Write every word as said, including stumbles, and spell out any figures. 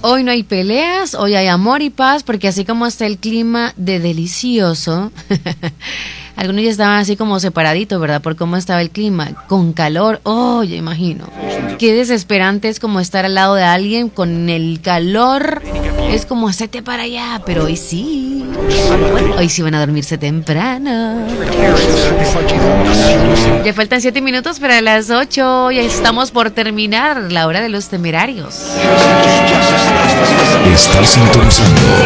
Hoy no hay peleas, hoy hay amor y paz, porque así como está el clima de delicioso, algunos ya estaban así como separaditos, ¿verdad? Por cómo estaba el clima, con calor, oh, ya imagino. Qué desesperante es como estar al lado de alguien con el calor, es como hacerte para allá, pero hoy sí, hoy sí van a dormirse temprano. Ya faltan siete minutos para las ocho, ya estamos por terminar la hora de los temerarios. Estás sintonizando